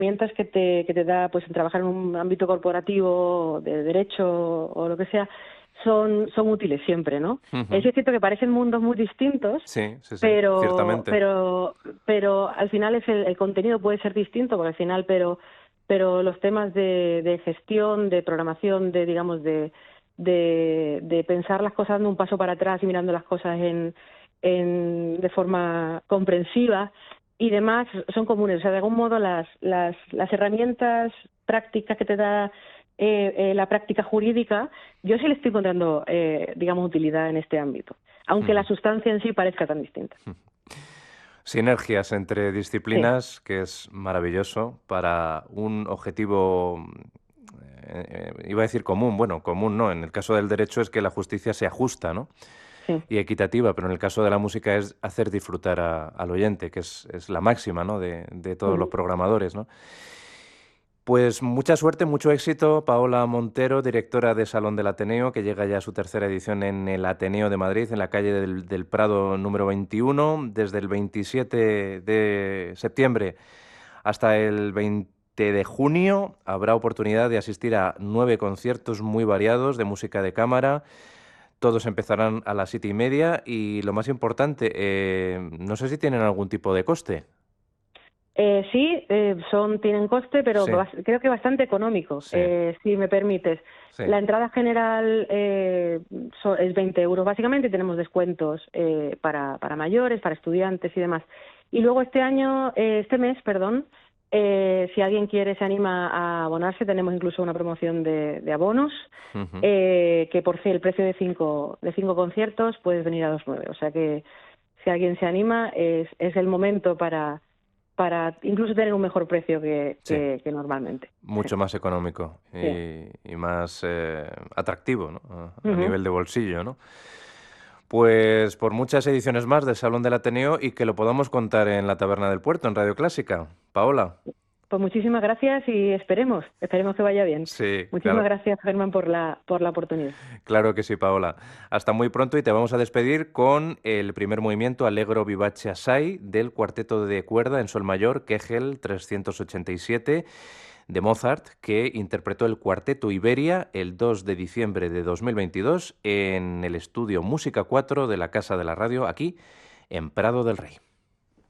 herramientas que te da pues trabajar en un ámbito corporativo, de derecho o lo que sea, son útiles siempre, ¿no? Es Ujú. cierto que parecen mundos muy distintos, Sí, sí, sí, pero, ciertamente. pero, pero al final el contenido puede ser distinto, porque al final, pero los temas de gestión, de programación, de digamos de pensar las cosas dando un paso para atrás y mirando las cosas de forma comprensiva y demás son comunes. O sea, de algún modo las herramientas prácticas que te da la práctica jurídica, yo sí le estoy encontrando, digamos, utilidad en este ámbito, aunque la Ujú. sustancia en sí parezca tan distinta. Sinergias entre Sí. disciplinas, que es maravilloso para un objetivo, iba a decir común, bueno, común no, en el caso del derecho es que la justicia sea justa, ¿no? Sí. Y equitativa, pero en el caso de la música es hacer disfrutar al oyente, que es la máxima, ¿no? De todos los Ujú. programadores, ¿no? Pues mucha suerte, mucho éxito, Paola Montero, directora de Salón del Ateneo, que llega ya a su tercera edición en el Ateneo de Madrid, en la calle del Prado número 21, desde el 27 de septiembre hasta el 20 de junio. Habrá oportunidad de asistir a 9 conciertos muy variados de música de cámara. Todos empezarán a las 7:30 y lo más importante, no sé si tienen algún tipo de coste. Sí, tienen coste, pero Sí, creo que bastante económico, sí, si me permites. sí. La entrada general es 20 euros básicamente y tenemos descuentos para mayores, para estudiantes y demás. Y luego este mes, perdón, si alguien quiere, se anima a abonarse, tenemos incluso una promoción de abonos, Ujú. que por el precio de cinco conciertos puedes venir a los 9. O sea que si alguien se anima, es el momento para incluso tener un mejor precio Sí. que normalmente. Sí, Mucho más económico sí. y más atractivo, ¿no? A Ujú. nivel de bolsillo, ¿no? Pues por muchas ediciones más del Salón del Ateneo y que lo podamos contar en la Taberna del Puerto, en Radio Clásica. Paola. Pues muchísimas gracias y esperemos que vaya bien. Sí, Muchísimas claro, gracias, Germán, por la oportunidad. claro que sí, Paola. Hasta muy pronto y te vamos a despedir con el primer movimiento Allegro vivace assai del cuarteto de cuerda en sol mayor Kegel 387 de Mozart, que interpretó el Cuarteto Iberia el 2 de diciembre de 2022 en el estudio Música 4 de la Casa de la Radio, aquí en Prado del Rey.